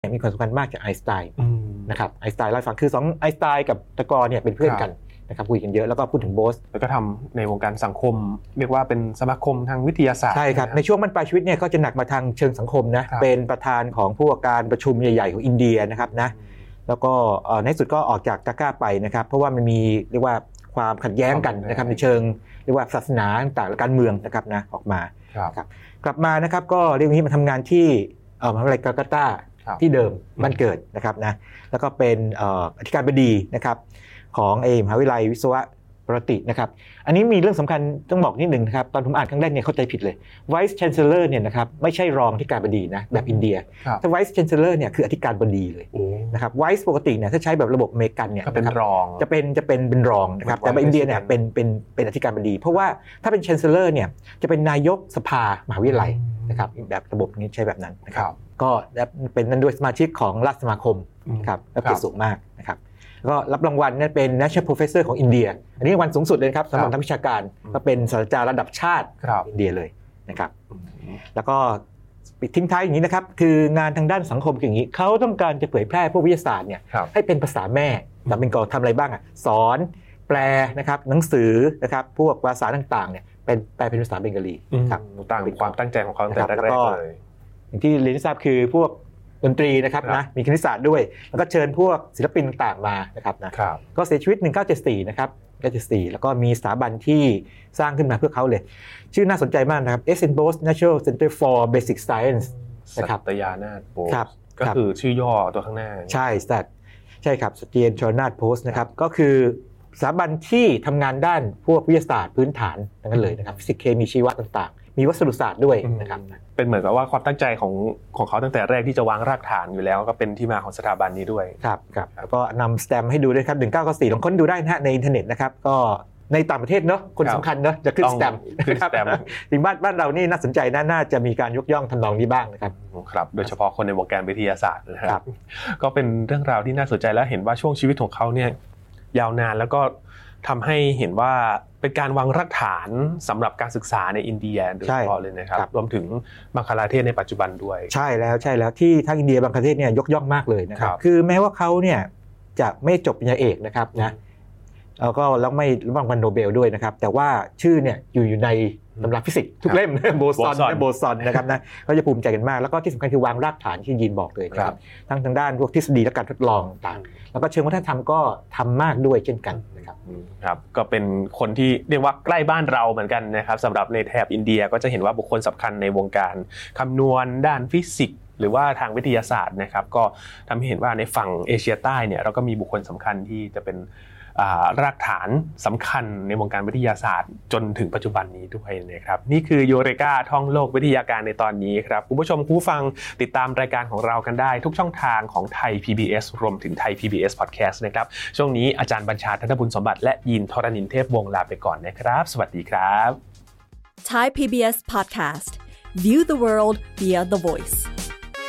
มีความสำคัญมากจากไอน์สไตน์นะครับไอน์สไตน์เล่าให้ฟังคือ2ไอน์สไตน์กับตะกอเนี่ยเป็นเพื่อนกันนะครับคุยกันเยอะแล้วก็พูดถึงโบสแล้วก็ทำในวงการสังคมเรียกว่าเป็นสมาคมทางวิทยาศาสตร์ใช่ครับในช่วงบรรปลายชีวิตเนี่ยก็จะหนักมาทางเชิงสังคมนะเป็นประธานของผู้ว่าการประชุมใหญ่ๆของอินเดียนะครับนะแล้วก็ในสุดก็ออกจากจาการ์ตาไปนะครับเพราะว่ามันมีเรียกว่าความขัดแย้งกันนะครับในเชิงเรียกว่าศาสนาต่างๆการเมืองนะครับนะออกมาครับกลับมานะครับก็เรียกว่ามาทำงานที่มหาวิทยาลัยจาการ์ตาที่เดิมบ้านเกิดนะครับนะแล้วก็เป็นอธิการบดีนะครับของมหาวิทยาลัยวิศวะประวัตินะครับอันนี้มีเรื่องสำคัญต้องบอกนิดนึงนะครับตอนผมอ่านครั้งแรกเนี่ยเข้าใจผิดเลย Vice Chancellor เนี่ยนะครับไม่ใช่รองอธิการบดีนะแบบอินเดียถ้า Vice Chancellor เนี่ยคืออธิการบดีเลยนะครับ Vice ปกติเนี่ยถ้าใช้แบบระบบอเมริกันเนี่ยเป็นรองจะเป็นรองนะครับแต่แบบอินเดียเนี่ยเป็นอธิการบดีเพราะว่าถ้าเป็น Chancellor เนี่ยจะเป็นนายกสภามหาวิทยาลัยนะครับแบบระบบนี้ใช้แบบนั้นนะครับก็เป็นนั้นด้วยสมาชิกของราชสมาคมครับและเกียรติสูงมากนะครับก็รับรางวัลนั่นเป็น National Professor ของอินเดียอันนี้รางวัลสูงสุดเลยครับสำหรับนักวิชาการก็เป็นศาสตราจารย์ระดับชาติอินเดียเลยนะครับแล้วก็ปิดทิ้งท้ายอย่างนี้นะครับคืองานทางด้านสังคมอย่างนี้เขาต้องการจะเผยแพร่พวกวิทยาศาสตร์เนี่ยให้เป็นภาษาแม่แต่เป็นก่อทำอะไรบ้างสอนแปลนะครับหนังสือนะครับพวกภาษาต่างๆเนี่ยเป็นแปลเป็นภาษาเบงกาลีครับต่างเป็นความตั้งใจของเขาตั้งแต่แรกเลยอย่างที่เรียนทราบคือพวกดนตรีนะครับนะมีคณิตศาสตร์ด้วยแล้วก็เชิญพวกศิลปินต่างๆมานะครับนะก็เสียชีวิต1974นะครับ1974แล้วก็มีสถาบันที่สร้างขึ้นมาเพื่อเขาเลยชื่อน่าสนใจมากนะครับ S.N. Bose National Center for Basic Science นะครับสัตยานาถโบสก็คือชื่อย่อตัวข้างหน้าใช่ใช่ครับสัตยานาถโบสนะครับก็คือสถาบันที่ทำงานด้านพวกวิทยาศาสตร์พื้นฐานนั่นเลยนะครับฟิสิกส์เคมีชีวะต่างๆมีวัสดุศาสตร์ด้วยนะครับเป็นเหมือนกับว่าความตั้งใจของเขาตั้งแต่แรกที่จะวางรากฐานอยู่แล้วก็เป็นที่มาของสถาบันนี้ด้วยครับแล้วก็นำสแตมป์ให้ดูด้วยครับ1994ลองค้นดูได้นะฮะในอินเทอร์เน็ตนะครับก็ในต่างประเทศเนาะคนสำคัญเนาะจะขึ้นสแตมป์จริงบ้านเรานี่น่าสนใจน่าจะมีการยกย่องทำนองนี้บ้างนะครับครับโดยเฉพาะคนในวงการวิทยาศาสตร์นะครับก็เป็นเรื่องราวที่น่าสนใจแล้วเห็นว่าช่วงชีวิตของเขาเนี่ยยาวนานแล้วก็ทำให้เห็นว่าเป็นการวางรากฐานสำหรับการศึกษาในอินเดียโดยเฉพาะเลยนะครับรวมถึงบังคลาเทศในปัจจุบันด้วยใช่แล้วที่ทั้งอินเดียบังคลาเทศเนี่ยยกย่องมากเลยนะครับคือแม้ว่าเขาเนี่ยจะไม่จบปริญญาเอกนะครับนะแล้วไม่รางวัลโนเบลด้วยนะครับแต่ว่าชื่อเนี่ยอยู่ในตำราฟิสิกส์ทุกเล่มโบซอนนะครับนะเขาจะภูมิใจกันมากแล้วก็ที่สำคัญคือวางรากฐานที่ยีนบอกเลยนะครับทั้งทางด้านพวกทฤษฎีและการทดลองต่างแล้วก็เชิงวัฒนธรรมก็ทำมากด้วยเช่นกันครับก็เป็นคนที่เรียกว่าใกล้บ้านเราเหมือนกันนะครับสำหรับในแถบอินเดียก็จะเห็นว่าบุคคลสำคัญในวงการคำนวณด้านฟิสิกส์หรือว่าทางวิทยาศาสตร์นะครับก็ทำให้เห็นว่าในฝั่งเอเชียใต้เนี่ยเราก็มีบุคคลสำคัญที่จะเป็นรากฐานสำคัญในวงการวิทยาศาสตร์จนถึงปัจจุบันนี้ด้วยนะครับนี่คือยูเรกาท่องโลกวิทยาการในตอนนี้ครับคุณผู้ชมผู้ฟังติดตามรายการของเรากันได้ทุกช่องทางของไทย PBS รวมถึงไทย PBS Podcast นะครับช่วงนี้อาจารย์บัญชา ธนบุญสมบัติและยินทรณินเทพวงศ์ลาไปก่อนนะครับสวัสดีครับ Thai PBS Podcast View the world via the voice